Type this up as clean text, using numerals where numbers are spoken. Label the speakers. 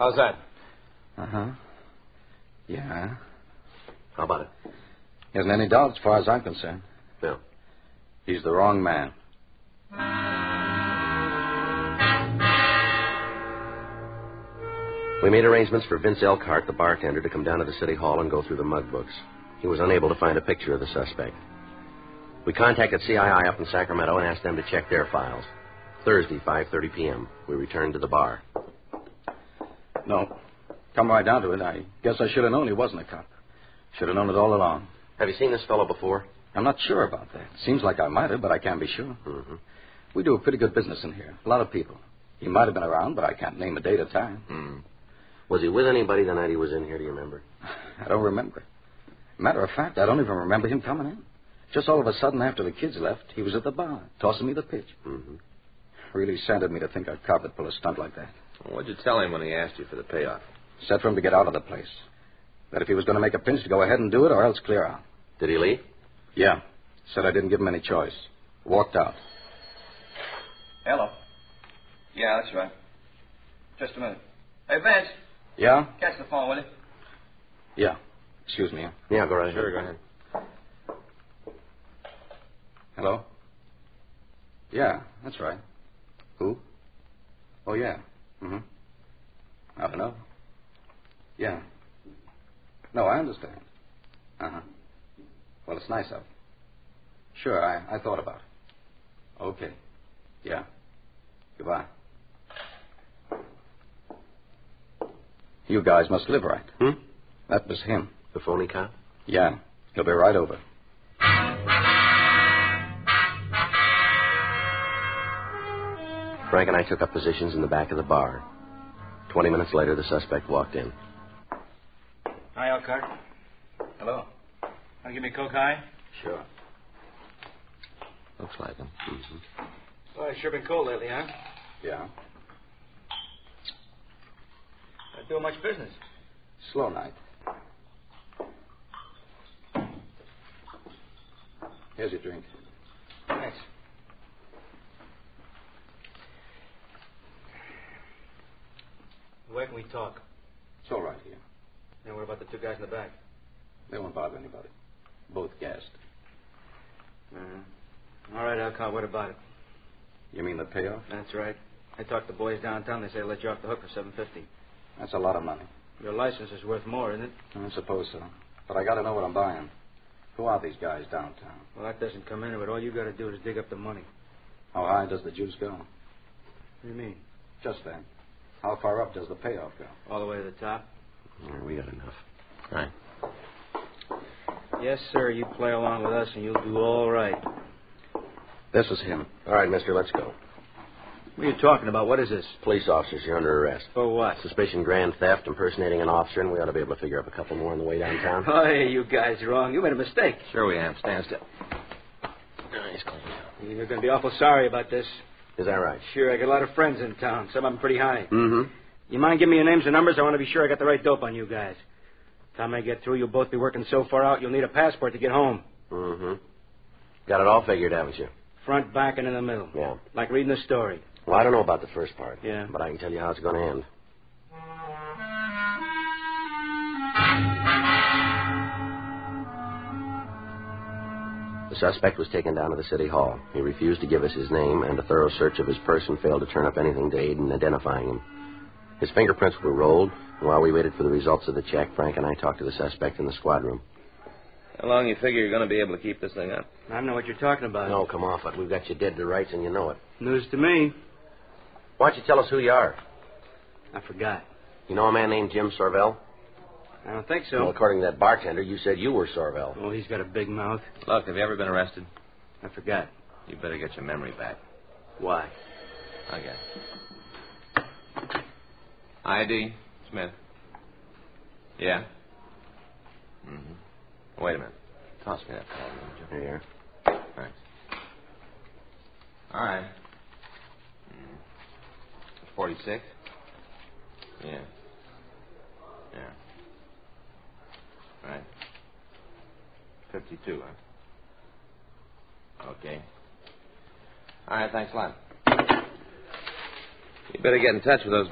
Speaker 1: How's that?
Speaker 2: Uh-huh. Yeah.
Speaker 3: How about it?
Speaker 2: Isn't any doubt as far as I'm concerned.
Speaker 3: No.
Speaker 2: He's the wrong man.
Speaker 3: We made arrangements for Vince Elkhart, the bartender, to come down to the city hall and go through the mug books. He was unable to find a picture of the suspect. We contacted CII up in Sacramento and asked them to check their files. Thursday, 5:30 p.m., we returned to the bar.
Speaker 2: No. Come right down to it, I guess I should have known he wasn't a cop. Should have known it all along.
Speaker 3: Have you seen this fellow before?
Speaker 2: I'm not sure about that. Seems like I might have, but I can't be sure.
Speaker 3: Mm-hmm.
Speaker 2: We do a pretty good business in here. A lot of people. He might have been around, but I can't name a date or time.
Speaker 3: Mm. Was he with anybody the night he was in here, do you remember?
Speaker 2: I don't remember. Matter of fact, I don't even remember him coming in. Just all of a sudden, after the kids left, he was at the bar, tossing me the pitch.
Speaker 3: Mm-hmm.
Speaker 2: Really saddened me to think a cop would pull a stunt like that.
Speaker 1: Well, what'd you tell him when he asked you for the payoff?
Speaker 2: Said for him to get out of the place. That if he was going to make a pinch, to go ahead and do it, or else clear out.
Speaker 3: Did he leave?
Speaker 2: Yeah. Said I didn't give him any choice. Walked out.
Speaker 4: Hello. Yeah, that's right. Just a minute. Hey, Vince.
Speaker 2: Yeah?
Speaker 4: Catch the phone, will you?
Speaker 2: Yeah. Excuse me.
Speaker 3: Yeah, go right ahead.
Speaker 1: Sure, go ahead.
Speaker 2: Hello? Yeah, that's right. Who? Oh, yeah. Mm-hmm. I don't know. Yeah. No, I understand. Uh-huh. Well, it's nice of you. Sure, I thought about it. Okay. Yeah. Goodbye. You guys must live right.
Speaker 3: Hmm?
Speaker 2: That was him.
Speaker 3: The phony cop?
Speaker 2: Yeah. He'll be right over.
Speaker 3: Frank and I took up positions in the back of the bar. 20 minutes later, the suspect walked in.
Speaker 4: Hi, Elkhart. Hello. Want to give me a Coke High?
Speaker 2: Sure.
Speaker 1: Looks like him.
Speaker 3: Mm-hmm.
Speaker 4: Well, it's sure been cold lately, huh?
Speaker 2: Yeah.
Speaker 4: Not doing much business.
Speaker 2: Slow night. Here's your drink.
Speaker 4: Thanks. Where can we talk?
Speaker 2: It's all right here.
Speaker 4: And what about the two guys in the back?
Speaker 2: They won't bother anybody. Both gassed.
Speaker 4: All right, Elkhart, what about it?
Speaker 2: You mean the payoff?
Speaker 4: That's right. I talked to the boys downtown. They say they'll let you off the hook for $750.
Speaker 2: That's a lot of money.
Speaker 4: Your license is worth more, isn't it?
Speaker 2: I suppose so. But I got to know what I'm buying. Who are these guys downtown?
Speaker 4: Well, that doesn't come into it. All you got to do is dig up the money.
Speaker 2: How high does the juice go?
Speaker 4: What do you mean?
Speaker 2: Just then. How far up does the payoff go?
Speaker 4: All the way to the top?
Speaker 3: Yeah, we got enough. Right.
Speaker 4: Yes, sir. You play along with us and you'll do all right.
Speaker 2: This is him.
Speaker 3: All right, mister, let's go.
Speaker 4: What are you talking about? What is this?
Speaker 3: Police officers, you're under arrest.
Speaker 4: For what?
Speaker 3: Suspicion grand theft, impersonating an officer, and we ought to be able to figure up a couple more on the way downtown.
Speaker 4: Oh, hey, you guys are wrong. You made a mistake.
Speaker 1: Sure we have. Stand still.
Speaker 3: Nice, clean.
Speaker 4: You're going to be awful sorry about this.
Speaker 3: Is that right?
Speaker 4: Sure, I got a lot of friends in town. Some of them pretty high.
Speaker 3: Mm-hmm.
Speaker 4: You mind giving me your names and numbers? I want to be sure I got the right dope on you guys. Time I get through, you'll both be working so far out, you'll need a passport to get home.
Speaker 3: Mm-hmm. Got it all figured, haven't you?
Speaker 4: Front, back, and in the middle.
Speaker 3: Yeah.
Speaker 4: Like reading a story.
Speaker 3: Well, I don't know about the first part.
Speaker 4: Yeah.
Speaker 3: But I can tell you how it's going to end. The suspect was taken down to the city hall. He refused to give us his name, and a thorough search of his person failed to turn up anything to aid in identifying him. His fingerprints were rolled, and while we waited for the results of the check, Frank and I talked to the suspect in the squad room.
Speaker 1: How long you figure you're going to be able to keep this thing up?
Speaker 4: I don't know what you're talking about.
Speaker 3: No, come off it. We've got you dead to rights, and you know it.
Speaker 4: News to me.
Speaker 3: Why don't you tell us who you are?
Speaker 4: I forgot.
Speaker 3: You know a man named Jim Sorvell?
Speaker 4: I don't think so.
Speaker 3: Well, according to that bartender, you said you were Sorvell.
Speaker 4: Oh, he's got a big mouth.
Speaker 1: Look, have you ever been arrested?
Speaker 4: I forgot.
Speaker 1: You better get your memory back.
Speaker 4: Why?
Speaker 1: I guess. ID, Smith. Yeah? Mm-hmm. Wait a minute. Toss me that card, would you?
Speaker 3: Here you are.
Speaker 1: Thanks. All right. 46? Yeah. Yeah. Right. 52, huh? Okay. All right, thanks a lot. You better get in touch with those